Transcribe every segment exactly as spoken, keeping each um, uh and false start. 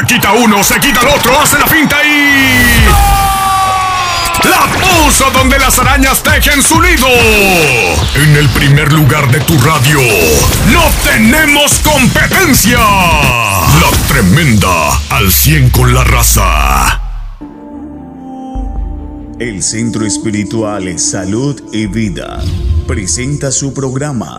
Se quita uno, se quita el otro, hace la finta y... ¡la puso donde las arañas tejen su nido! En el primer lugar de tu radio, ¡no tenemos competencia! La Tremenda, al cien con la raza. El Centro Espiritual Salud y Vida presenta su programa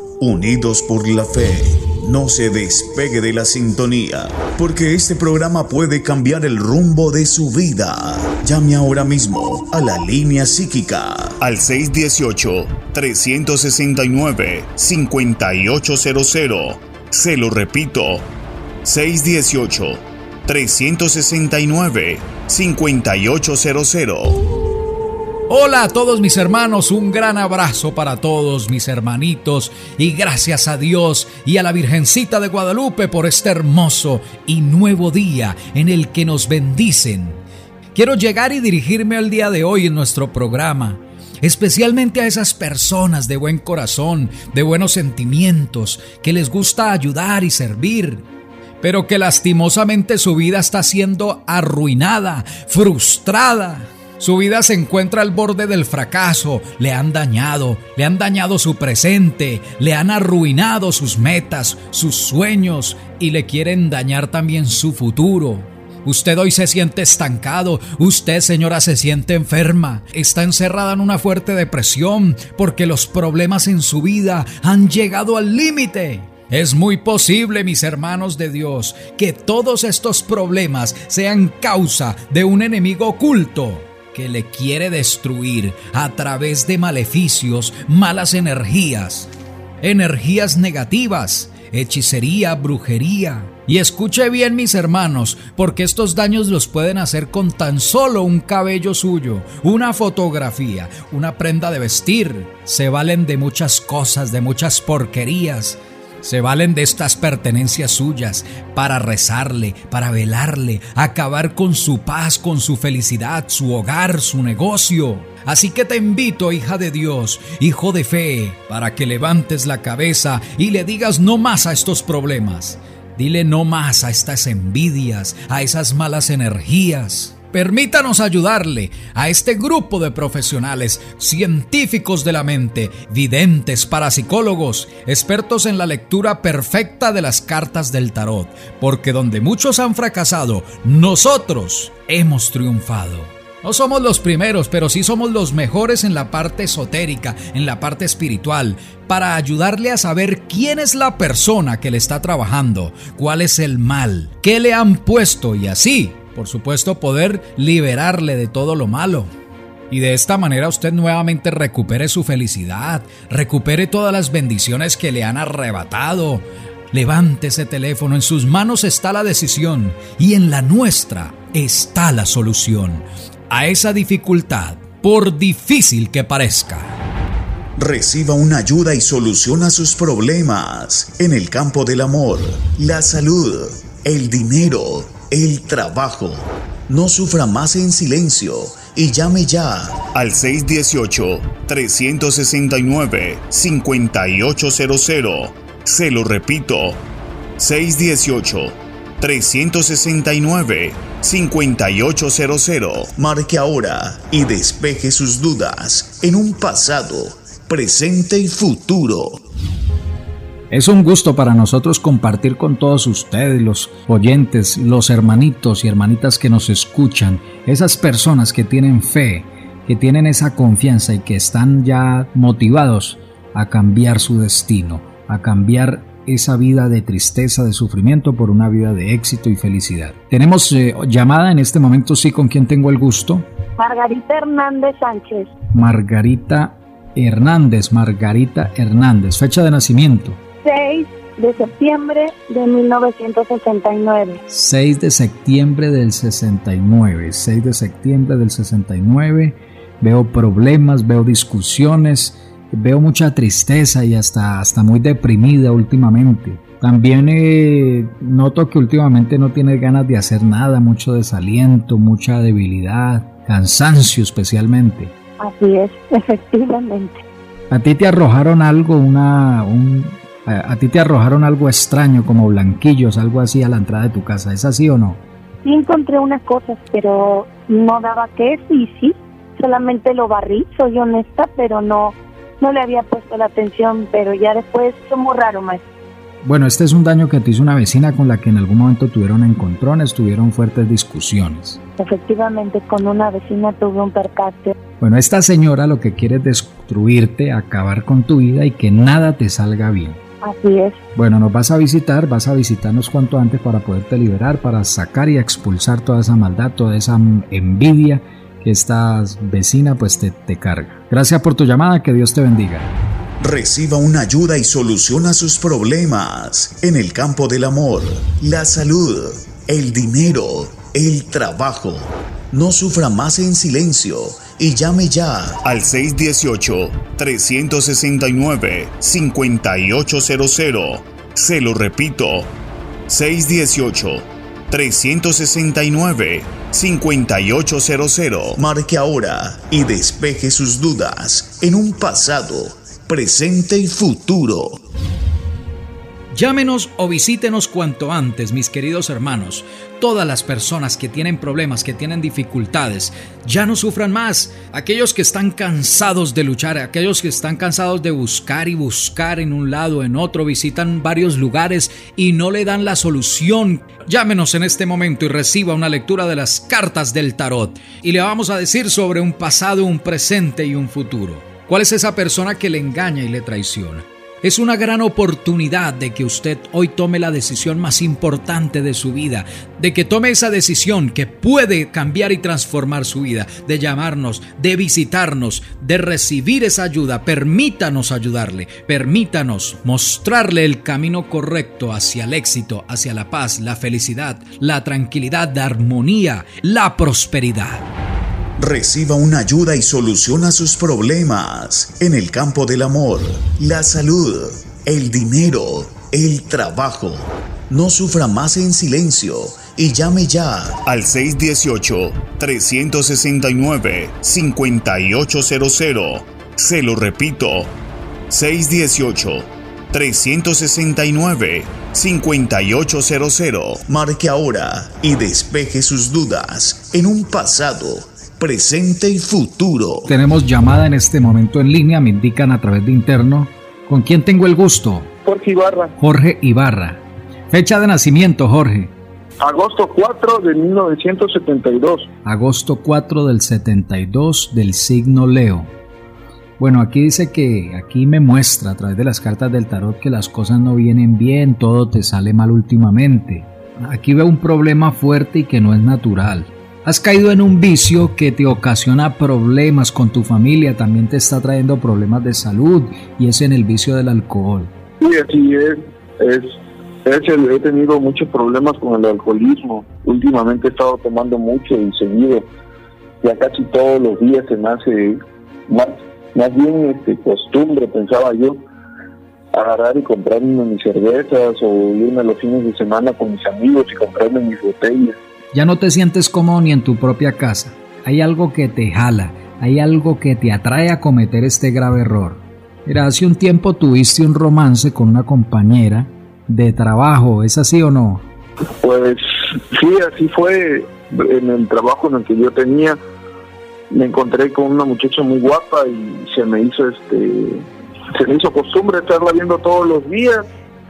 Unidos por la Fe. No se despegue de la sintonía, porque este programa puede cambiar el rumbo de su vida. Llame ahora mismo a la línea psíquica al seis uno ocho, tres seis nueve, cinco ocho cero cero. Se lo repito, seis uno ocho, tres seis nueve, cinco ocho cero cero. Hola a todos mis hermanos, un gran abrazo para todos mis hermanitos y gracias a Dios y a la Virgencita de Guadalupe por este hermoso y nuevo día en el que nos bendicen. Quiero llegar y dirigirme al día de hoy en nuestro programa, especialmente a esas personas de buen corazón, de buenos sentimientos, que les gusta ayudar y servir, pero que lastimosamente su vida está siendo arruinada, frustrada. Su vida se encuentra al borde del fracaso, le han dañado, le han dañado su presente, le han arruinado sus metas, sus sueños y le quieren dañar también su futuro. Usted hoy se siente estancado, usted, señora, se siente enferma, está encerrada en una fuerte depresión porque los problemas en su vida han llegado al límite. Es muy posible, mis hermanos de Dios, que todos estos problemas sean causa de un enemigo oculto que le quiere destruir a través de maleficios, malas energías, energías negativas, hechicería, brujería. Y escuche bien, mis hermanos, porque estos daños los pueden hacer con tan solo un cabello suyo, una fotografía, una prenda de vestir. Se valen de muchas cosas, de muchas porquerías. Se valen de estas pertenencias suyas para rezarle, para velarle, acabar con su paz, con su felicidad, su hogar, su negocio. Así que te invito, hija de Dios, hijo de fe, para que levantes la cabeza y le digas no más a estos problemas. Dile no más a estas envidias, a esas malas energías. Permítanos ayudarle a este grupo de profesionales, científicos de la mente, videntes, parapsicólogos, expertos en la lectura perfecta de las cartas del tarot, porque donde muchos han fracasado, nosotros hemos triunfado. No somos los primeros, pero sí somos los mejores en la parte esotérica, en la parte espiritual, para ayudarle a saber quién es la persona que le está trabajando, cuál es el mal, qué le han puesto y así, por supuesto, poder liberarle de todo lo malo. Y de esta manera usted nuevamente recupere su felicidad, recupere todas las bendiciones que le han arrebatado. Levante ese teléfono, en sus manos está la decisión y en la nuestra está la solución a esa dificultad, por difícil que parezca. Reciba una ayuda y solución a sus problemas en el campo del amor, la salud, el dinero, el trabajo. No sufra más en silencio y llame ya al seis uno ocho, tres seis nueve, cinco ocho cero cero. Se lo repito, seis uno ocho, tres seis nueve, cinco ocho cero cero. Marque ahora y despeje sus dudas en un pasado, presente y futuro. Es un gusto para nosotros compartir con todos ustedes, los oyentes, los hermanitos y hermanitas que nos escuchan, esas personas que tienen fe, que tienen esa confianza y que están ya motivados a cambiar su destino, a cambiar esa vida de tristeza, de sufrimiento por una vida de éxito y felicidad. Tenemos eh, llamada en este momento, sí, ¿con quién tengo el gusto? Margarita Hernández Sánchez. Margarita Hernández, Margarita Hernández, fecha de nacimiento. seis de septiembre de mil novecientos sesenta y nueve. seis de septiembre del sesenta y nueve. seis de septiembre del sesenta y nueve. Veo problemas, veo discusiones, veo mucha tristeza y hasta, hasta muy deprimida últimamente. También eh, noto que últimamente no tienes ganas de hacer nada, mucho desaliento, mucha debilidad, cansancio especialmente. Así es, efectivamente. ¿A ti te arrojaron algo, una, un, A, a ti te arrojaron algo extraño, como blanquillos, algo así a la entrada de tu casa. ¿Es así o no? Sí encontré unas cosas, pero no daba queso y sí, solamente lo barrí, soy honesta, pero no, no le había puesto la atención, pero ya después fue muy raro, maestro. Bueno, este es un daño que te hizo una vecina con la que en algún momento tuvieron encontrones, tuvieron fuertes discusiones. Efectivamente, con una vecina tuve un percance. Bueno, esta señora lo que quiere es destruirte, acabar con tu vida y que nada te salga bien. Así es. Bueno, nos vas a visitar, vas a visitarnos cuanto antes para poderte liberar, para sacar y expulsar toda esa maldad, toda esa envidia que esta vecina pues te, te carga. Gracias por tu llamada, que Dios te bendiga. Reciba una ayuda y soluciona sus problemas en el campo del amor, la salud, el dinero, el trabajo. No sufra más en silencio y llame ya al seis uno ocho, tres seis nueve, cinco ocho cero cero. Se lo repito, seis uno ocho, tres seis nueve, cinco ocho cero cero. Marque ahora y despeje sus dudas en un pasado, presente y futuro. Llámenos o visítenos cuanto antes, mis queridos hermanos. Todas las personas que tienen problemas, que tienen dificultades, ya no sufran más. Aquellos que están cansados de luchar, aquellos que están cansados de buscar y buscar en un lado, en otro, visitan varios lugares y no le dan la solución. Llámenos en este momento y reciba una lectura de las cartas del tarot. Y le vamos a decir sobre un pasado, un presente y un futuro. ¿Cuál es esa persona que le engaña y le traiciona? Es una gran oportunidad de que usted hoy tome la decisión más importante de su vida, de que tome esa decisión que puede cambiar y transformar su vida, de llamarnos, de visitarnos, de recibir esa ayuda. Permítanos ayudarle, permítanos mostrarle el camino correcto hacia el éxito, hacia la paz, la felicidad, la tranquilidad, la armonía, la prosperidad. Reciba una ayuda y soluciona sus problemas en el campo del amor, la salud, el dinero, el trabajo. No sufra más en silencio y llame ya al seis uno ocho, tres seis nueve, cinco ocho cero cero. Se lo repito, seis uno ocho, tres seis nueve, cinco ocho cero cero. Marque ahora y despeje sus dudas en un pasado, presente y futuro. Tenemos llamada en este momento en línea, me indican a través de interno. ¿Con quién tengo el gusto? Jorge Ibarra. Jorge Ibarra. Fecha de nacimiento, Jorge. Agosto cuatro de mil novecientos setenta y dos. Agosto cuatro del setenta y dos, del signo Leo. Bueno, aquí dice que, aquí me muestra a través de las cartas del tarot que las cosas no vienen bien, todo te sale mal últimamente. Aquí veo un problema fuerte y que no es natural. Has caído en un vicio que te ocasiona problemas con tu familia, también te está trayendo problemas de salud y es en el vicio del alcohol. Sí, así es. es, es el, he tenido muchos problemas con el alcoholismo. Últimamente he estado tomando mucho y seguido. Ya casi todos los días se me hace más, más bien este, costumbre, pensaba yo, agarrar y comprarme mis cervezas o irme los fines de semana con mis amigos y comprarme mis botellas. Ya no te sientes cómodo ni en tu propia casa. Hay algo que te jala, hay algo que te atrae a cometer este grave error. Mira, hace un tiempo tuviste un romance con una compañera de trabajo, ¿es así o no? Pues sí, así fue. En el trabajo en el que yo tenía, me encontré con una muchacha muy guapa y se me hizo este, se me hizo costumbre estarla viendo todos los días.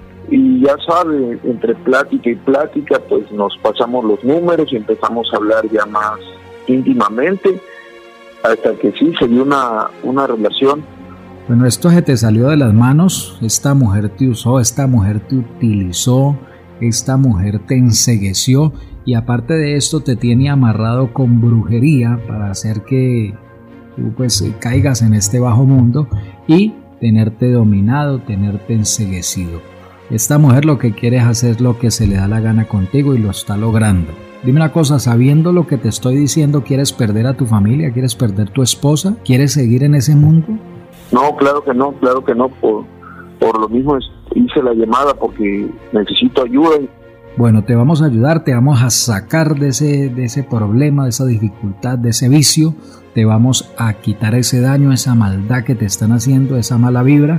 Y ya sabe, entre plática y plática, pues nos pasamos los números y empezamos a hablar ya más íntimamente, hasta que sí se dio una, una relación. Bueno, esto se te salió de las manos, esta mujer te usó, esta mujer te utilizó, esta mujer te encegueció y aparte de esto te tiene amarrado con brujería para hacer que tú pues caigas en este bajo mundo y tenerte dominado, tenerte enceguecido. Esta mujer lo que quiere es hacer lo que se le da la gana contigo y lo está logrando. Dime una cosa, sabiendo lo que te estoy diciendo, ¿quieres perder a tu familia? ¿Quieres perder tu esposa? ¿Quieres seguir en ese mundo? No, claro que no, claro que no. Por, por lo mismo hice la llamada porque necesito ayuda. Bueno, te vamos a ayudar, te vamos a sacar de ese, de ese problema, de esa dificultad, de ese vicio. Te vamos a quitar ese daño, esa maldad que te están haciendo, esa mala vibra.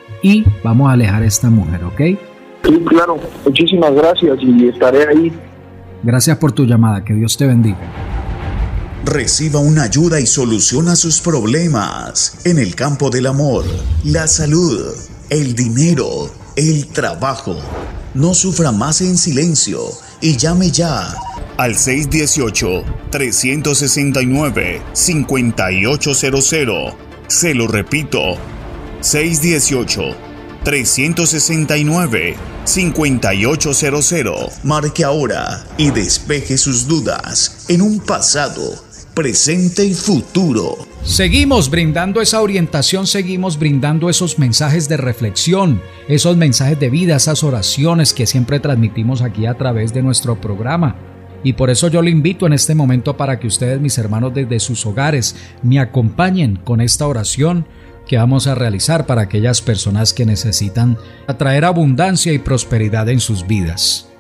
y vamos a alejar a esta mujer, ¿ok? Sí, claro. Muchísimas gracias y estaré ahí. Gracias por tu llamada. Que Dios te bendiga. Reciba una ayuda y solución a sus problemas en el campo del amor, la salud, el dinero, el trabajo. No sufra más en silencio y llame ya al seis uno ocho, tres seis nueve, cinco ocho cero cero. Se lo repito, seis uno ocho, tres seis nueve, cinco ocho cero cero. Marque ahora y despeje sus dudas en un pasado, presente y futuro. Seguimos brindando esa orientación, seguimos brindando esos mensajes de reflexión, esos mensajes de vida, esas oraciones que siempre transmitimos aquí a través de nuestro programa. Y por eso yo le invito en este momento para que ustedes, mis hermanos, desde sus hogares, me acompañen con esta oración que vamos a realizar para aquellas personas que necesitan atraer abundancia y prosperidad en sus vidas.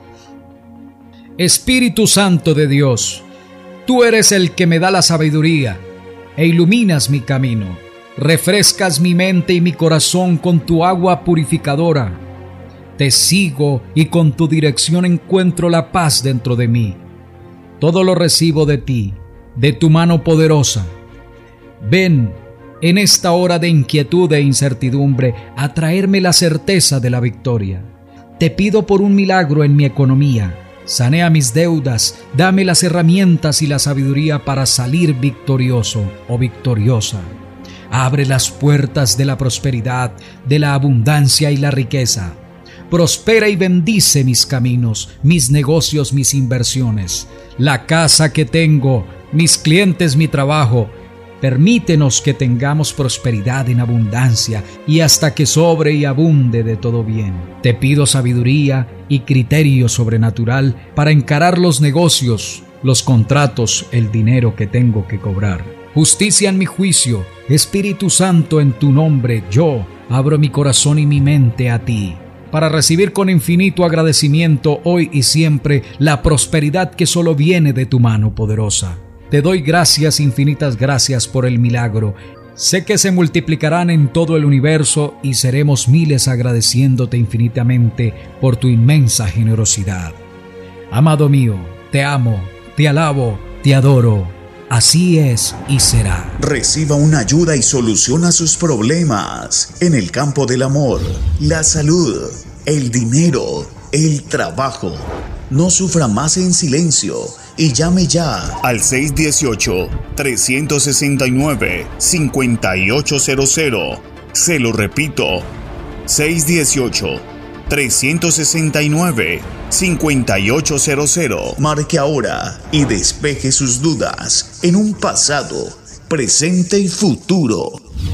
Espíritu Santo de Dios, tú eres el que me da la sabiduría e iluminas mi camino. Refrescas mi mente y mi corazón con tu agua purificadora. Te sigo y con tu dirección encuentro la paz dentro de mí. Todo lo recibo de ti, de tu mano poderosa. Ven en esta hora de inquietud e incertidumbre a traerme la certeza de la victoria. Te pido por un milagro en mi economía. Sanea mis deudas, dame las herramientas y la sabiduría para salir victorioso o victoriosa. Abre las puertas de la prosperidad, de la abundancia y la riqueza. Prospera y bendice mis caminos, mis negocios, mis inversiones, la casa que tengo, mis clientes, mi trabajo. Permítenos que tengamos prosperidad en abundancia y hasta que sobre y abunde de todo bien. Te pido sabiduría y criterio sobrenatural para encarar los negocios, los contratos, el dinero que tengo que cobrar. Justicia en mi juicio, Espíritu Santo, en tu nombre yo abro mi corazón y mi mente a ti, para recibir con infinito agradecimiento hoy y siempre la prosperidad que solo viene de tu mano poderosa. Te doy gracias, infinitas gracias por el milagro. Sé que se multiplicarán en todo el universo y seremos miles agradeciéndote infinitamente por tu inmensa generosidad. Amado mío, te amo, te alabo, te adoro. Así es y será. Reciba una ayuda y solución a sus problemas en el campo del amor, la salud, el dinero, el trabajo. No sufra más en silencio y llame ya al seis uno ocho, tres seis nueve, cinco ocho cero cero. Se lo repito, seis uno ocho, tres seis nueve, cinco ocho cero cero. Marque ahora y despeje sus dudas en un pasado, presente y futuro.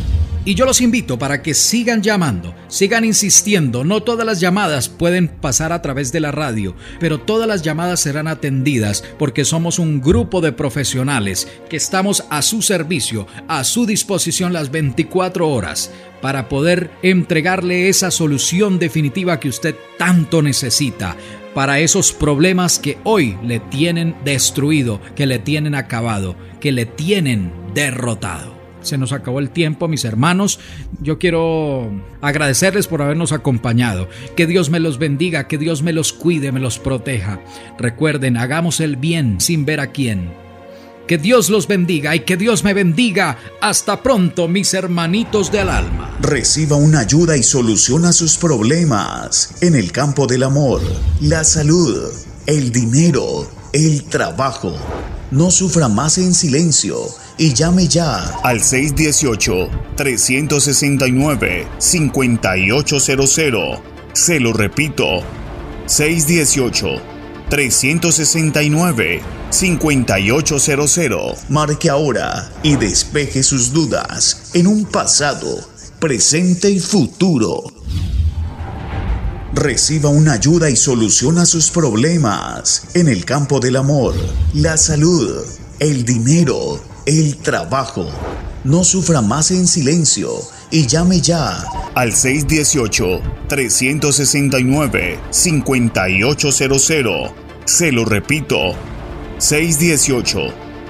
Y yo los invito para que sigan llamando, sigan insistiendo. No todas las llamadas pueden pasar a través de la radio, pero todas las llamadas serán atendidas porque somos un grupo de profesionales que estamos a su servicio, a su disposición las veinticuatro horas para poder entregarle esa solución definitiva que usted tanto necesita para esos problemas que hoy le tienen destruido, que le tienen acabado, que le tienen derrotado. Se nos acabó el tiempo, mis hermanos. Yo quiero agradecerles por habernos acompañado. Que Dios me los bendiga, que Dios me los cuide, me los proteja. Recuerden, hagamos el bien sin ver a quién. Que Dios los bendiga y que Dios me bendiga. Hasta pronto, mis hermanitos del alma. Reciba una ayuda y solución a sus problemas en el campo del amor, la salud, el dinero, el trabajo. No sufra más en silencio y llame ya al seis uno ocho, tres seis nueve, cinco ocho cero cero. Se lo repito, seis uno ocho, tres seis nueve, cinco ocho cero cero. Marque ahora y despeje sus dudas en un pasado, presente y futuro. Reciba una ayuda y solución a sus problemas en el campo del amor, la salud, el dinero, el trabajo. No sufra más en silencio y llame ya al seis uno ocho, tres seis nueve, cinco ocho cero cero. Se lo repito, seis uno ocho,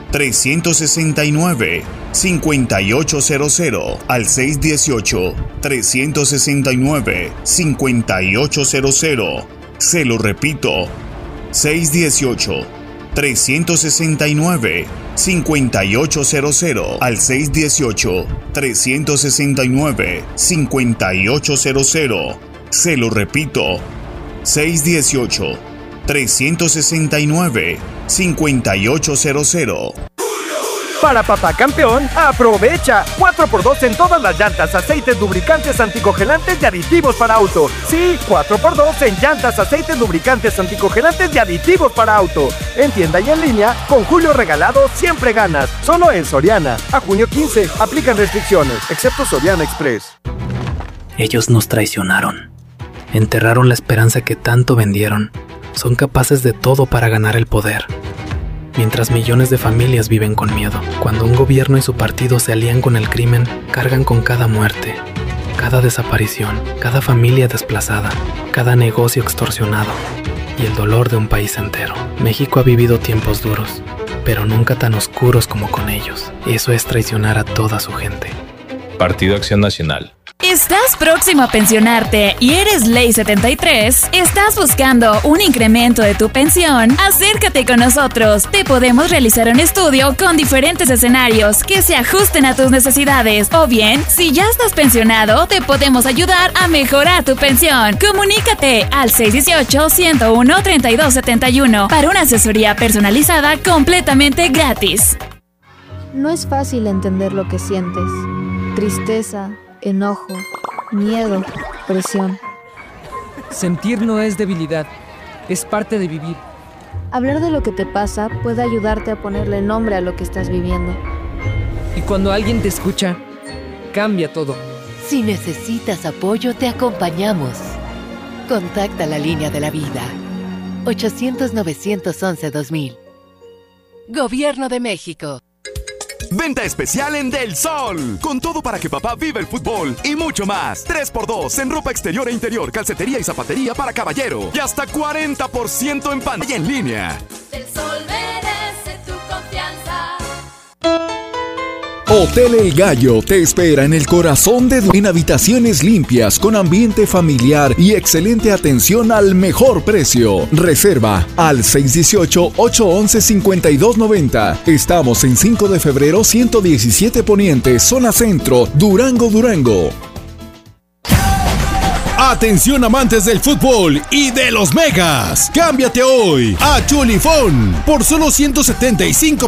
tres seis nueve, cinco ocho cero cero al seis uno ocho, tres seis nueve, cinco ocho cero cero. Se lo repito, seis uno ocho, tres seis nueve, cinco ocho cero cero al seis uno ocho, tres seis nueve, cinco ocho cero cero. Se lo repito, seis uno ocho, tres seis nueve, cinco ocho cero cero. Para Papá Campeón, aprovecha cuatro por dos en todas las llantas, aceites, lubricantes, anticongelantes y aditivos para auto. Sí, cuatro por dos en llantas, aceites, lubricantes, anticongelantes y aditivos para auto. En tienda y en línea, con Julio Regalado siempre ganas. Solo en Soriana. A junio quince, aplican restricciones, excepto Soriana Express. Ellos nos traicionaron. Enterraron la esperanza que tanto vendieron. Son capaces de todo para ganar el poder. Mientras millones de familias viven con miedo, cuando un gobierno y su partido se alían con el crimen, cargan con cada muerte, cada desaparición, cada familia desplazada, cada negocio extorsionado y el dolor de un país entero. México ha vivido tiempos duros, pero nunca tan oscuros como con ellos. Eso es traicionar a toda su gente. Partido Acción Nacional. ¿Estás próximo a pensionarte y eres Ley setenta y tres? ¿Estás buscando un incremento de tu pensión? Acércate con nosotros. Te podemos realizar un estudio con diferentes escenarios que se ajusten a tus necesidades. O bien, si ya estás pensionado, te podemos ayudar a mejorar tu pensión. Comunícate al seis uno ocho, ciento uno, treinta y dos setenta y uno para una asesoría personalizada completamente gratis. No es fácil entender lo que sientes. Tristeza, enojo, miedo, presión. Sentir no es debilidad, es parte de vivir. Hablar de lo que te pasa puede ayudarte a ponerle nombre a lo que estás viviendo. Y cuando alguien te escucha, cambia todo. Si necesitas apoyo, te acompañamos. Contacta la línea de la vida. ochocientos, novecientos once, dos mil. Gobierno de México. Venta especial en Del Sol, con todo para que papá viva el fútbol y mucho más. tres por dos en ropa exterior e interior, calcetería y zapatería para caballero. Y hasta cuarenta por ciento en pantalla en línea. Del Sol merece tu confianza. Hotel El Gallo te espera en el corazón de en habitaciones limpias con ambiente familiar y excelente atención al mejor precio. Reserva al seis uno ocho, ocho uno uno, cinco dos nueve cero. Estamos en cinco de febrero ciento diecisiete Poniente, zona centro, Durango, Durango. Atención amantes del fútbol y de los megas. Cámbiate hoy a Chulifón por solo ciento setenta y cinco